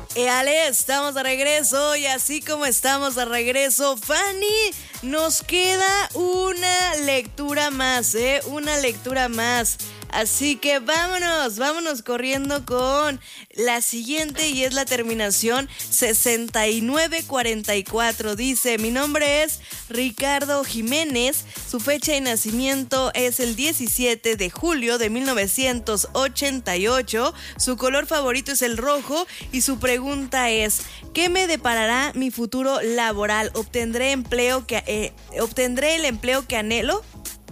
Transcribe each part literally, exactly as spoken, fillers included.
Eh, Ale, estamos de regreso y así como estamos de regreso, Fanny, nos queda una lectura más, ¿eh? Una lectura más. Así que vámonos, vámonos corriendo con la siguiente y es la terminación sesenta y nueve cuarenta y cuatro. Dice, mi nombre es Ricardo Jiménez, su fecha de nacimiento es el diecisiete de julio de mil novecientos ochenta y ocho, su color favorito es el rojo y su pregunta es, ¿qué me deparará mi futuro laboral? ¿Obtendré empleo que eh, obtendré el empleo que anhelo?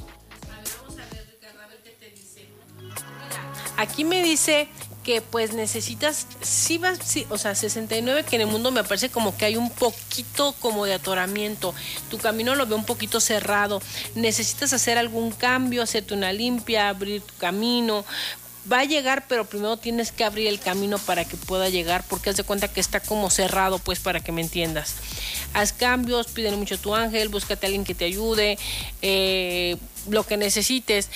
Aquí me dice que pues necesitas, sí vas, sí, o sea, sesenta y nueve, que en el mundo me parece como que hay un poquito como de atoramiento, tu camino lo veo un poquito cerrado, necesitas hacer algún cambio, hacerte una limpia, abrir tu camino. Va a llegar, pero primero tienes que abrir el camino para que pueda llegar, porque haz de cuenta que está como cerrado, pues, para que me entiendas. Haz cambios, pídele mucho a tu ángel, búscate a alguien que te ayude, eh, lo que necesites,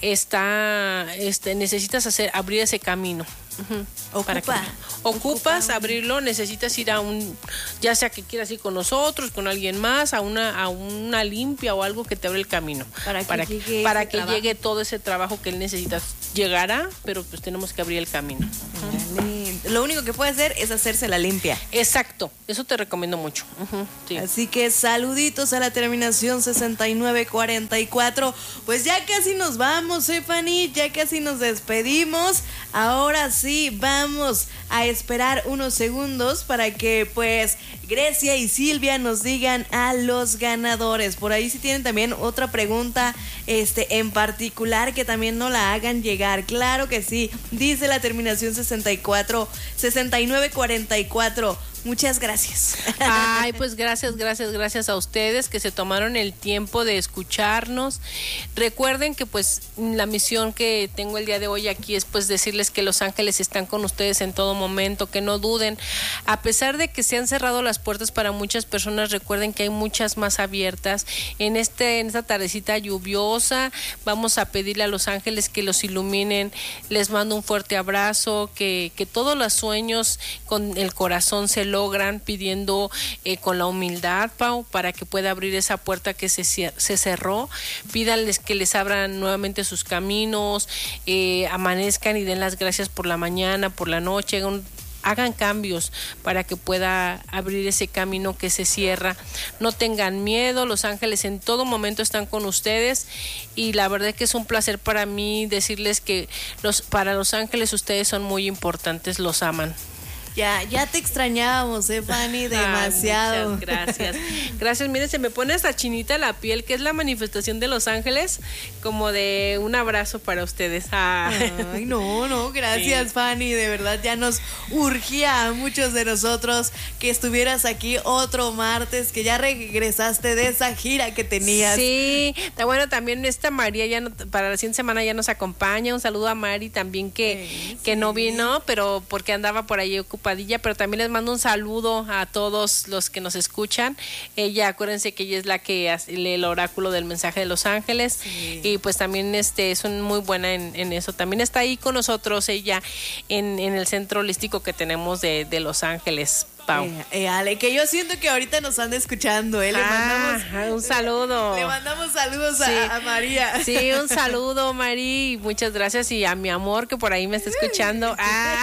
está, este, necesitas hacer, abrir ese camino. Uh-huh. Ocupa, para que, ocupas ocupa. Abrirlo, necesitas ir a un, ya sea que quieras ir con nosotros, con alguien más, a una, a una limpia o algo que te abre el camino. Para que para, llegue, para que llegue todo ese trabajo que él necesita. Llegará, pero pues tenemos que abrir el camino. Uh-huh. Lo único que puede hacer es hacerse la limpia. Exacto, eso te recomiendo mucho. Uh-huh, sí. Así que saluditos a la terminación sesenta y nueve cuarenta y cuatro. Pues ya casi nos vamos, ¿eh, Fanny? Ya casi nos despedimos. Ahora sí, vamos a esperar unos segundos para que pues Grecia y Silvia nos digan a los ganadores. Por ahí si tienen también otra pregunta este, en particular que también no la hagan llegar. Claro que sí, dice la terminación sesenta y cuatro, sesenta y nueve cuarenta y cuatro. Muchas gracias. Ay, pues gracias, gracias, gracias a ustedes que se tomaron el tiempo de escucharnos. Recuerden que pues la misión que tengo el día de hoy aquí es pues decirles que los ángeles están con ustedes en todo momento, que no duden. A pesar de que se han cerrado las puertas para muchas personas, recuerden que hay muchas más abiertas. En, este, en esta tardecita lluviosa vamos a pedirle a los ángeles que los iluminen. Les mando un fuerte abrazo, que, que todos los sueños con el corazón se logran, pidiendo eh, con la humildad, Pau, para que pueda abrir esa puerta que se, se cerró. Pídanles que les abran nuevamente sus caminos, eh, amanezcan y den las gracias por la mañana, por la noche, un, hagan cambios para que pueda abrir ese camino que se cierra. No tengan miedo, los ángeles en todo momento están con ustedes y la verdad es que es un placer para mí decirles que los, para los ángeles ustedes son muy importantes, los aman. Ya, ya te extrañábamos, eh, Fanny, demasiado. Ay, muchas gracias. Gracias, miren, se me pone hasta chinita la piel, que es la manifestación de los ángeles, como de un abrazo para ustedes. Ay, Ay no, no, gracias, sí. Fanny, de verdad ya nos urgía a muchos de nosotros que estuvieras aquí otro martes, que ya regresaste de esa gira que tenías. Sí, bueno, también esta María ya no, para la siguiente semana ya nos acompaña. Un saludo a Mari también que, sí, que sí. no vino, pero porque andaba por ahí ocupada. Pero también les mando un saludo a todos los que nos escuchan. Ella, acuérdense que ella es la que hace el oráculo del mensaje de los ángeles, sí. y pues también este es muy buena en, en eso. También está ahí con nosotros ella en, en el centro holístico que tenemos de, de Los Ángeles. Pau. Eh, eh, Ale, que yo siento que ahorita nos anda escuchando, ¿eh? Le ah, mandamos un saludo. Le mandamos saludos sí. a, a María. Sí, un saludo, Mari, muchas gracias, y a mi amor que por ahí me está escuchando.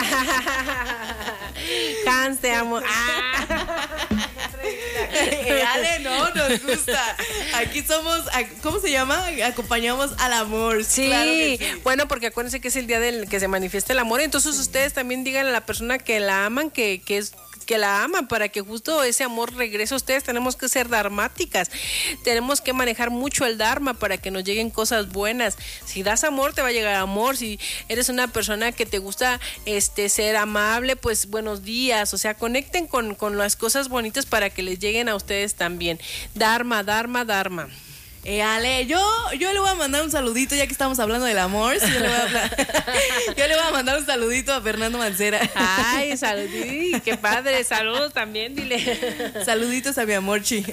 Ah, Hans, te amo. Ah. Eh, Ale, no, nos gusta. Aquí somos, ¿cómo se llama? Acompañamos al amor. Sí, claro que sí. Bueno, porque acuérdense que es el día del que se manifiesta el amor, entonces sí. ustedes también díganle a la persona que la aman, que, que es que la aman, para que justo ese amor regrese a ustedes. Tenemos que ser dharmáticas, tenemos que manejar mucho el dharma para que nos lleguen cosas buenas. Si das amor, te va a llegar amor. Si eres una persona que te gusta este ser amable, pues buenos días. O sea, conecten con, con las cosas bonitas para que les lleguen a ustedes también. Dharma, dharma, dharma. Eh, Ale, yo, yo le voy a mandar un saludito, ya que estamos hablando del amor. Yo le voy a, hablar, yo le voy a mandar un saludito a Fernando Mancera. Ay, saludí, qué padre, saludos también, dile. Saluditos a mi amorchi.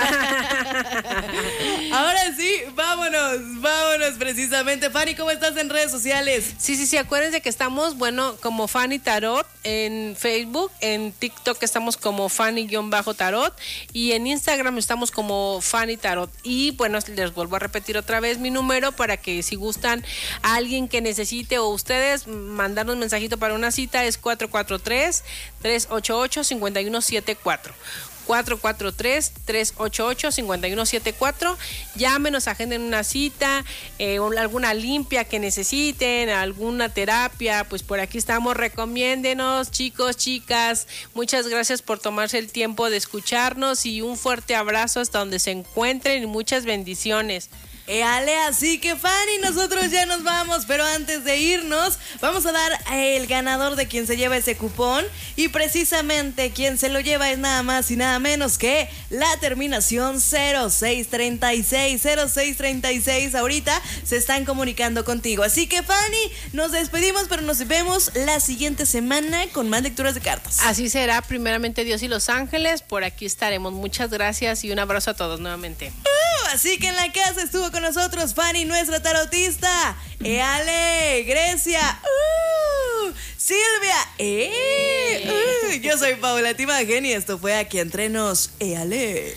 Ahora sí, vámonos, vámonos precisamente. Fanny, ¿cómo estás en redes sociales? Sí, sí, sí, acuérdense que estamos, bueno, como Fanny Tarot en Facebook, en TikTok estamos como Fanny-Tarot y en Instagram estamos como Fanny Tarot. Y bueno, les vuelvo a repetir otra vez mi número para que si gustan a alguien que necesite o ustedes mandarnos un mensajito para una cita es cuatro cuatro tres, tres ocho ocho, cinco uno siete cuatro. cuatro cuatro tres, tres ocho ocho, cinco uno siete cuatro. Llámenos, agenden una cita, eh, alguna limpia que necesiten, alguna terapia, pues por aquí estamos. Recomiéndenos, chicos, chicas. Muchas gracias por tomarse el tiempo de escucharnos y un fuerte abrazo hasta donde se encuentren y muchas bendiciones. Eh, Ale, así que Fanny, nosotros ya nos vamos, pero antes de irnos, vamos a dar el ganador de quien se lleva ese cupón. Y precisamente quien se lo lleva es nada más y nada menos que la terminación cero seis treinta y seis. cero seis treinta y seis ahorita se están comunicando contigo. Así que Fanny, nos despedimos, pero nos vemos la siguiente semana con más lecturas de cartas. Así será, primeramente Dios y los ángeles, por aquí estaremos. Muchas gracias y un abrazo a todos nuevamente. Uh, así que en la casa estuvo con nosotros Fanny, nuestra tarotista, eh, Ale, Grecia, uh, Silvia, eh, uh, yo soy Paula Timagen y esto fue Aquí Entre Nos, eh, Ale.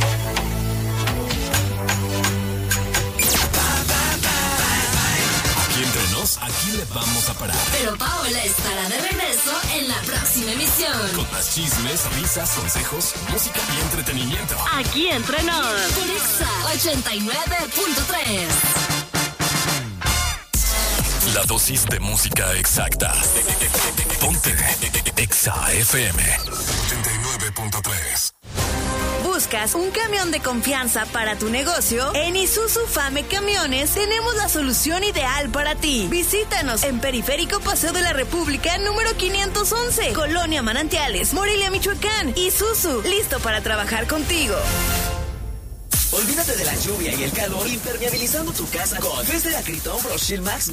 Aquí Entre Nos, aquí le vamos a parar. Pero Paola estará de regreso en la próxima emisión. Con más chismes, risas, consejos, música y entretenimiento. Aquí Entre Nos. Por Exa ochenta y nueve punto tres. La dosis de música exacta. Ponte Exa F M ochenta y nueve punto tres. ¿Buscas un camión de confianza para tu negocio? En Isuzu Fame Camiones tenemos la solución ideal para ti. Visítanos en Periférico Paseo de la República número quinientos once, Colonia Manantiales, Morelia, Michoacán. Isuzu, listo para trabajar contigo. Olvídate de la lluvia y el calor impermeabilizando tu casa con Gres de Acritón Pro Shield Max